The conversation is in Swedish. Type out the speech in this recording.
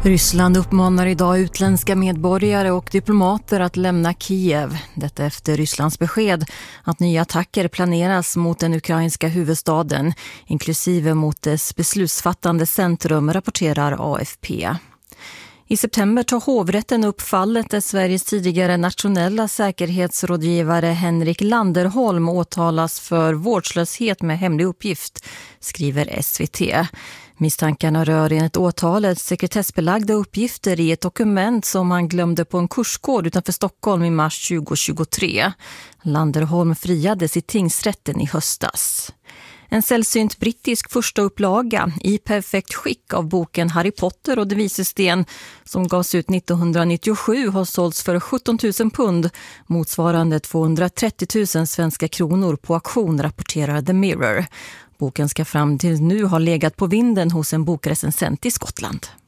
Ryssland uppmanar idag utländska medborgare och diplomater att lämna Kiev. Detta efter Rysslands besked att nya attacker planeras mot den ukrainska huvudstaden, inklusive mot dess beslutsfattande centrum, rapporterar AFP. I september tar hovrätten upp fallet där Sveriges tidigare nationella säkerhetsrådgivare Henrik Landerholm åtalas för vårdslöshet med hemlig uppgift, skriver SVT. Misstankarna rör enligt åtalet sekretessbelagda uppgifter i ett dokument som han glömde på en kursgård utanför Stockholm i mars 2023. Landerholm friades i tingsrätten i höstas. En sällsynt brittisk första upplaga i perfekt skick av boken Harry Potter och de vises sten som gavs ut 1997 har sålts för 17 000 pund, motsvarande 230 000 svenska kronor på auktion, rapporterar The Mirror. Boken ska fram till nu ha legat på vinden hos en bokrecensent i Skottland.